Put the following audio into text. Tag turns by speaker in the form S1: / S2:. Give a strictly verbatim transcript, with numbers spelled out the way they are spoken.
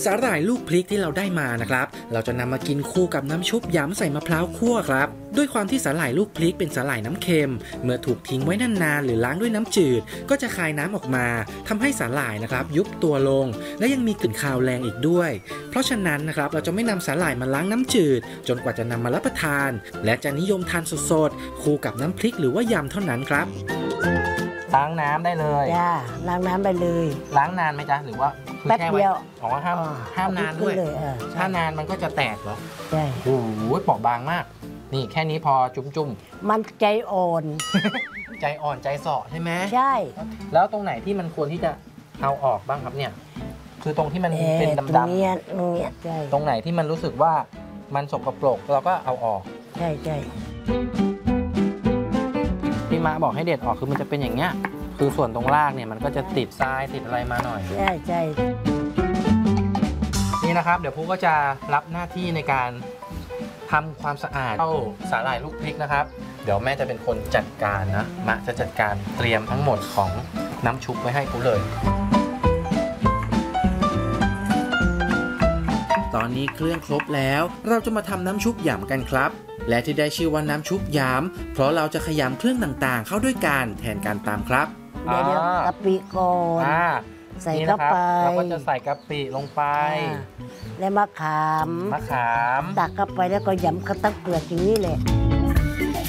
S1: สาหร่ายลูกพริกที่เราได้มานะครับเราจะนำมากินคู่กับน้ำชุบยำใส่มะพร้าวคั่วครับด้วยความที่สาหร่ายลูกพริกเป็นสาหร่ายน้ำเค็มเมื่อถูกทิ้งไว้นานๆหรือล้างด้วยน้ำจืดก็จะคายน้ำออกมาทำให้สาหร่ายนะครับยุบตัวลงและยังมีกลิ่นคาวแรงอีกด้วยเพราะฉะนั้นนะครับเราจะไม่นำสาหร่ายมาล้างน้ำจืดจนกว่าจะนำมารับประทานและจะนิยมทานสดๆคู่กับน้ำพริกหรือว่ายำเท่านั้นครับล้างน้ำได้เลย
S2: จ้าล้างน้ำไปเลย
S1: ล้างนานไหมจ๊ะหรือว่า
S2: แป๊บเดียว
S1: อ๋อห้ามห้ามนานด้วยถ้านานมันก็จะแตกเหรอ
S2: ใช่
S1: โอ้โหเปราะบางมากนี่แค่นี้พอจุ่ม
S2: ๆมันใจอ่อน
S1: ใจอ่อนใจเสาะใช่ไหม
S2: ใช่
S1: แล้วตรงไหนที่มันควรที่จะเอาออกบ้างครับเนี่ยคือตรงที่มันเป็นดำๆตรงนี้
S2: ตรงนี้ใช่
S1: ตรงไหนที่มันรู้สึกว่ามันสกปรกเราก็เอาออก
S2: ใช่ใช่
S1: พี่มาบอกให้เด็ดออกคือมันจะเป็นอย่างเงี้ยคือส่วนตรงรากเนี่ยมันก็จะติดทรายติดอะไรมาหน่อย
S2: ใช่ใช่
S1: นี่นะครับเดี๋ยวผู้ก็จะรับหน้าที่ในการทำความสะอาดเข้าสาหร่ายลูกพริกนะครับเดี๋ยวแม่จะเป็นคนจัดการนะมะจะจัดการเตรียมทั้งหมดของน้ำชุบไว้ให้ผู้เลยตอนนี้เครื่องครบแล้วเราจะมาทำน้ำชุบหยำกันครับและที่ได้ชื่อว่าน้ำชุบหยำเพราะเราจะขยำเครื่องต่างๆเข้าด้วยกันแทนการตำครับ
S2: เดี๋ยวกะปิก่อนใส่เข้าไป
S1: เราก็จะใส่กะปิลงไป
S2: แล้วมะขาม
S1: มะขาม
S2: ตักเข้าไปแล้วก็ยำข้าวตั้งเปลือกอย่างนี้เลย